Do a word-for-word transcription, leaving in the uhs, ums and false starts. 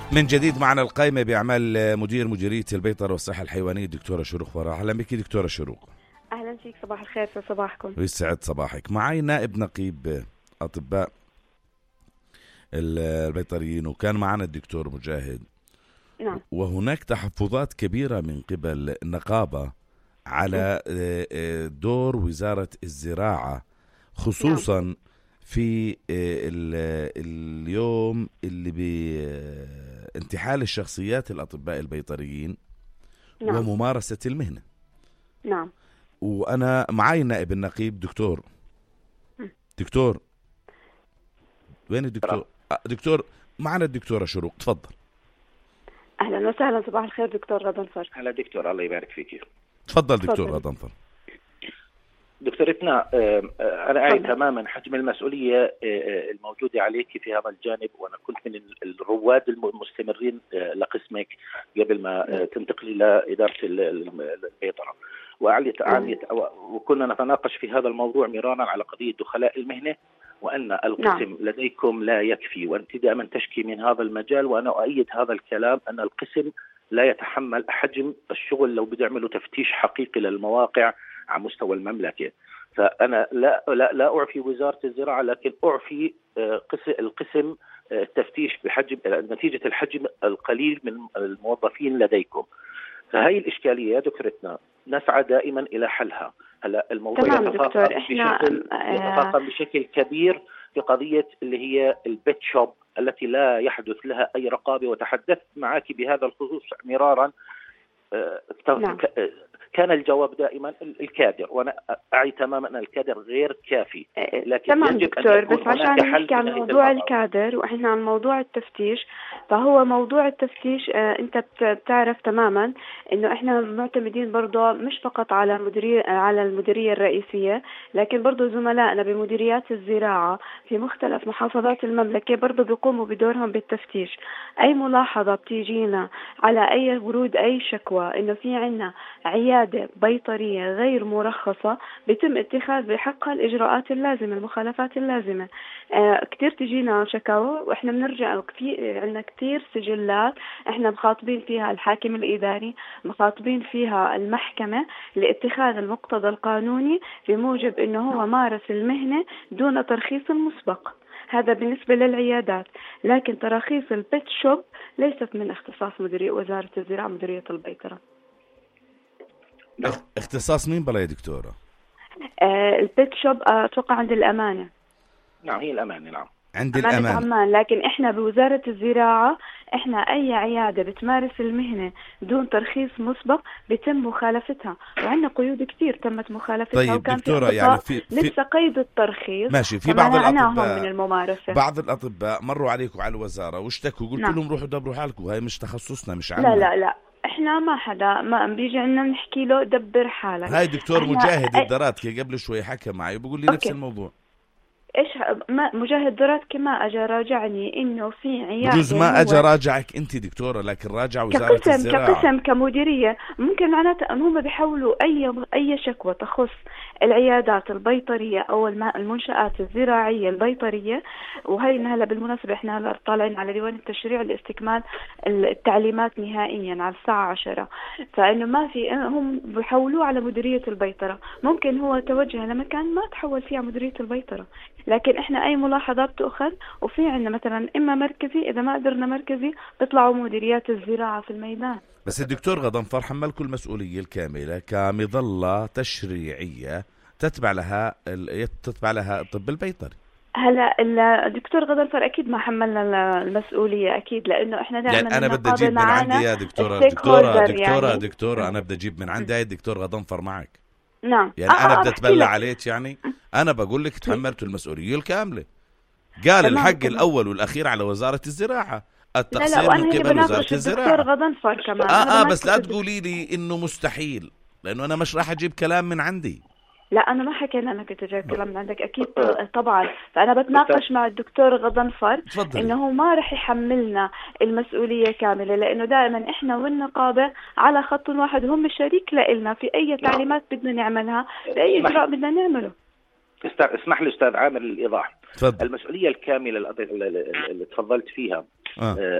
من جديد معنا القائمة بأعمال مدير مديرية البيطرة والصحة الحيوانية الدكتورة شروق فراح. أهلا بك دكتورة شروق. أهلا فيك، صباح الخير. في صباحكم. ويسعد صباحك. معي نائب نقيب أطباء البيطريين، وكان معنا الدكتور مجاهد. نعم. وهناك تحفظات كبيرة من قبل النقابة على دور وزارة الزراعة، خصوصا نعم. في اليوم اللي بانتحال الشخصيات الأطباء البيطريين نعم. وممارسة المهنة. نعم. وأنا معي نائب النقيب دكتور دكتور وين الدكتور؟ دكتور معنا الدكتورة شروق، تفضل. أهلا وسهلا، صباح الخير دكتور غضنفر. هلا دكتور، الله يبارك فيك. تفضل دكتور غضنفر. دكتورتنا، أنا أعي تماما حجم المسؤولية الموجودة عليك في هذا الجانب، وأنا كنت من الرواد المستمرين لقسمك قبل ما تنتقلي إلى إدارة البيطرة، وأعلت أعلت وكنا نتناقش في هذا الموضوع مرارا على قضية دخلاء المهنة، وأن القسم نعم. لديكم لا يكفي، وأنت دائما تشكي من هذا المجال، وأنا أؤيد هذا الكلام، أن القسم لا يتحمل حجم الشغل لو بده يعملوا تفتيش حقيقي للمواقع على مستوى المملكة. فأنا لا لا لا أعفي وزارة الزراعة، لكن أعفي القسم التفتيش بحجم نتيجة الحجم القليل من الموظفين لديكم. فهي الإشكالية يا دكتورتنا نسعى دائما إلى حلها. هلا الموضوع يتفاقم بشكل يتفاقم بشكل كبير في قضية اللي هي البيت شوب التي لا يحدث لها أي رقابة، وتحدثت معك بهذا الخصوص مرارا. نعم. كان الجواب دائما الكادر، وانا اعي تماما ان الكادر غير كافي، لكن تمام دكتور، بس عشان نحكي عن موضوع الكادر واحنا عن موضوع التفتيش، فهو موضوع التفتيش آه انت بتعرف تماما انه احنا معتمدين برضه مش فقط على المديريه على المديريه الرئيسيه، لكن برضه زملائنا بمديريات الزراعه في مختلف محافظات المملكه برضه بيقوموا بدورهم بالتفتيش. اي ملاحظه بتيجينا على اي ورود اي شكوى انه في عنا عيادة بيطرية غير مرخصة، بيتم اتخاذ بحقها الإجراءات اللازمة، المخالفات اللازمة. آه كتير تجينا شكاوى، وإحنا بنرجع في عنا كتير سجلات إحنا مخاطبين فيها الحاكم الإداري، مخاطبين فيها المحكمة لاتخاذ المقتضى القانوني بموجب إنه هو مارس المهنة دون ترخيص مسبق. هذا بالنسبة للعيادات، لكن تراخيص البيت شوب ليست من اختصاص مديرية وزارة الزراعة، مديرية البيطرة. اختصاص مين بلا يا دكتورة؟ آه البيت شوب اتوقع عند الامانه. نعم، هي الامانه. نعم، عند الامانه عمان، لكن احنا بوزاره الزراعه احنا اي عياده بتمارس المهنه دون ترخيص مسبق بيتم مخالفتها، وعندنا قيود كثير تمت مخالفتها. طيب وكان دكتورة في يعني في, في لسه قيد الترخيص ماشي. في بعض الاطباء من الممارسه بعض الاطباء مروا عليكم على الوزاره واشتكوا، قلت نعم. لهم روحوا دبروا حالكم، هاي مش تخصصنا، مش عنا. لا لا لا، احنا ما حدا ما بيجي عنا نحكي له دبر حالك. هاي دكتور مجاهد أ... الدراتكي قبل شوي حكى معي بيقول لي نفس أوكي. الموضوع. ايش ما مجاهد دراتكي ما اجى راجعني انه في عياده، بجوز ما اجى راجعك انت دكتوره، لكن راجع وزاره كقسم الزراعه كقسم كمديريه. ممكن معناتها ان هم بيحولوا اي اي شكوى تخص العيادات البيطريه او المنشآت الزراعيه البيطريه. وهي هلا بالمناسبه احنا هلا طالعين على ديوان التشريع لاستكمال التعليمات نهائيا على الساعه عشرة، فانه ما في هم بيحولوه على مديريه البيطره. ممكن هو توجه لمكان ما تحول فيه على مديريه البيطره، لكن احنا اي ملاحظات بتأخذ، وفي عندنا مثلا اما مركزي، اذا ما قدرنا مركزي بيطلعوا مديريات الزراعة في الميدان. بس الدكتور غضنفر حملكم المسؤولية الكاملة كمظلة تشريعية تتبع لها تتبع لها الطب البيطري. هلا الدكتور غضنفر اكيد ما حملنا المسؤولية اكيد، لانه احنا دائما يعني انا بدي اجيب من عندي يا دكتورة دكتورة دكتورة يعني. دكتورة انا بدي اجيب من عندي الدكتور غضنفر معك. نعم. يعني آه انا بدي اتبلى عليك، يعني انا بقول لك تحملت المسؤوليه الكامله. قال الحق الاول والاخير على وزاره الزراعه، التقصير لا لا، من قبل وزاره الزراعه. الدكتور غضنفر كمان. اه اه بس لا تقولي لي انه مستحيل، لانه انا مش راح اجيب كلام من عندي. لا أنا ما حكينا أنك تجيب كلام من عندك أكيد طبعا. فأنا بتناقش مع الدكتور غضنفر إنه ما رح يحملنا المسؤولية كاملة، لأنه دائما إحنا والنقابة على خط واحد، هم شريك لنا في أي تعليمات بدنا نعملها، في أي إجراء بدنا نعمله. اسمح لي أستاذ عامر الإيضاح. تفضل. المسؤولية الكاملة اللي تفضلت فيها آه.